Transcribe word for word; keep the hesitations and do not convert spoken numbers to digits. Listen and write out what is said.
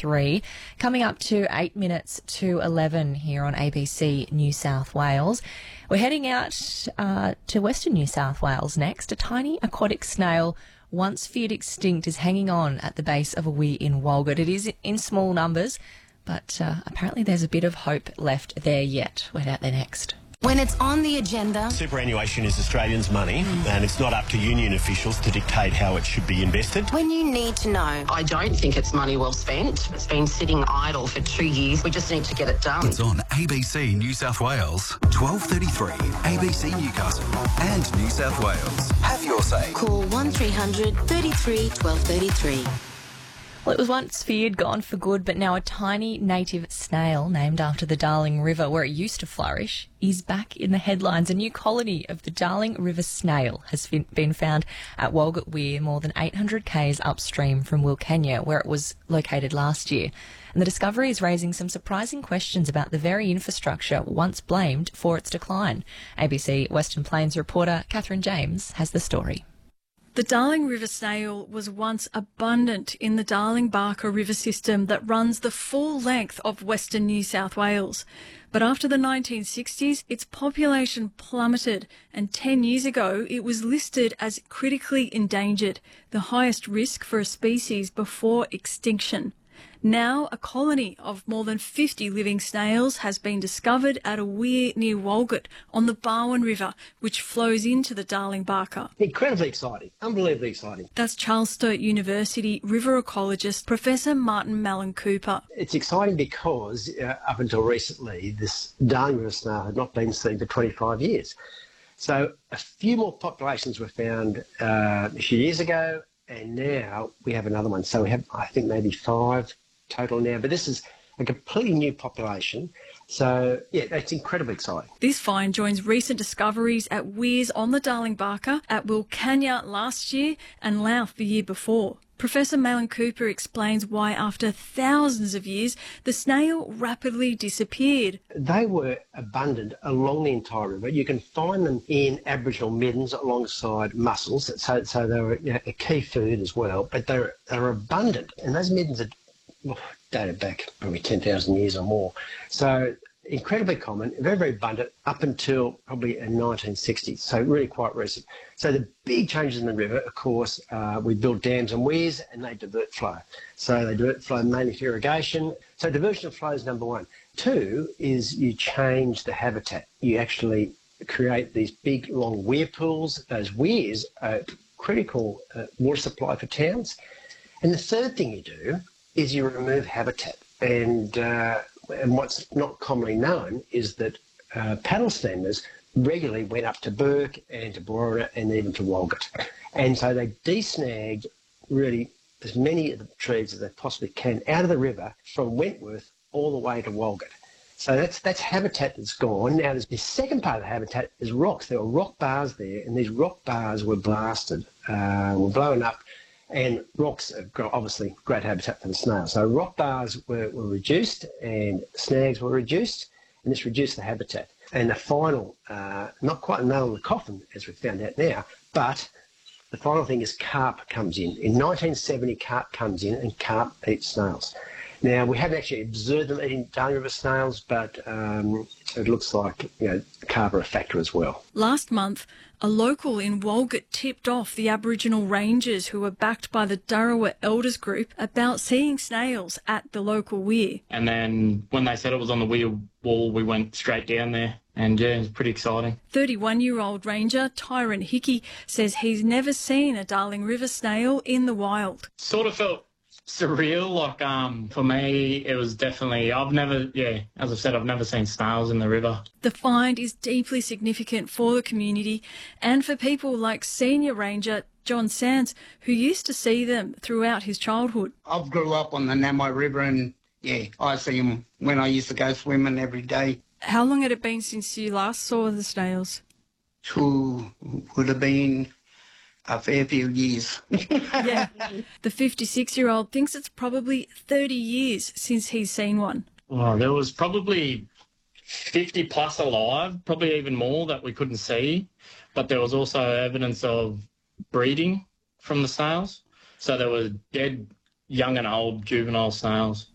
three, coming up to eight minutes to eleven here on A B C New South Wales. We're heading out uh, to Western New South Wales next. A tiny aquatic snail, once feared extinct, is hanging on at the base of a weir in Walgett. It is in small numbers, but uh, apparently there's a bit of hope left there yet. We're out there next. When it's on the agenda... Superannuation is Australians' money, mm. and it's not up to union officials to dictate how it should be invested. When you need to know... I don't think it's money well spent. It's been sitting idle for two years. We just need to get it done. It's on A B C New South Wales, twelve thirty-three, A B C Newcastle and New South Wales. Have your say. Call one three hundred thirty-three twelve thirty-three. Well, it was once feared, gone for good, but now a tiny native snail named after the Darling River, where it used to flourish, is back in the headlines. A new colony of the Darling River snail has been found at Walgett Weir, more than eight hundred kays upstream from Wilcannia, where it was located last year. And the discovery is raising some surprising questions about the very infrastructure once blamed for its decline. A B C Western Plains reporter Catherine James has the story. The Darling River snail was once abundant in the Darling Barker River system that runs the full length of Western New South Wales. But after the nineteen sixties, its population plummeted, and ten years ago it was listed as critically endangered, the highest risk for a species before extinction. Now, a colony of more than fifty living snails has been discovered at a weir near Walgett on the Barwon River, which flows into the Darling Barker. Incredibly exciting, unbelievably exciting. That's Charles Sturt University river ecologist Professor Martin Mallon-Cooper. It's exciting because uh, up until recently, this Darling River snail had not been seen for twenty-five years. So a few more populations were found uh, a few years ago, and now we have another one. So we have, I think, maybe five total now, but this is a completely new population. So, yeah, it's incredibly exciting. This find joins recent discoveries at weirs on the Darling Barker, at Wilcannia last year and Louth the year before. Professor Mallon-Cooper explains why, after thousands of years, the snail rapidly disappeared. They were abundant along the entire river. You can find them in Aboriginal middens alongside mussels, so, so they were, you know, a key food as well, but they're, they're abundant, and those middens are well, dated back probably ten thousand years or more. So incredibly common, very, very abundant up until probably in nineteen sixties, so really quite recent. So the big changes in the river, of course, uh, we build dams and weirs and they divert flow. So they divert flow mainly for irrigation. So diversion of flow is number one. Two is you change the habitat. You actually create these big, long weir pools. Those weirs are critical uh, water supply for towns. And the third thing you do is you remove habitat. And, uh, and what's not commonly known is that uh, paddle steamers regularly went up to Burke and to Borora and even to Walgett. And so they desnagged really as many of the trees as they possibly can out of the river from Wentworth all the way to Walgett. So that's that's habitat that's gone. Now there's the second part of the habitat is rocks. There were rock bars there, and these rock bars were blasted, uh, were blown up. And rocks have got obviously great habitat for the snail. So rock bars were, were reduced and snags were reduced, and this reduced the habitat. And the final, uh, not quite a nail in the coffin, as we've found out now, but the final thing is carp comes in. In nineteen seventy, carp comes in, and carp eat snails. Now, we haven't actually observed them eating Darling River snails, but um, it looks like, you know, carp are a factor as well. Last month, a local in Walgett tipped off the Aboriginal rangers who were backed by the Dharrawa Elders Group about seeing snails at the local weir. And then when they said it was on the weir wall, we went straight down there. And yeah, it's pretty exciting. thirty-one-year-old ranger Tyron Hickey says he's never seen a Darling River snail in the wild. Sort of felt surreal. Like, um, for me, it was definitely, I've never, yeah, as I've said, I've never seen snails in the river. The find is deeply significant for the community and for people like senior ranger John Sands, who used to see them throughout his childhood. I've grew up on the Namoi River and, yeah, I see them when I used to go swimming every day. How long had it been since you last saw the snails? Two would have been a fair few years. Yeah. The fifty-six-year-old thinks it's probably thirty years since he's seen one. Well, there was probably fifty plus alive, probably even more that we couldn't see. But there was also evidence of breeding from the snails. So there were dead, young and old juvenile snails.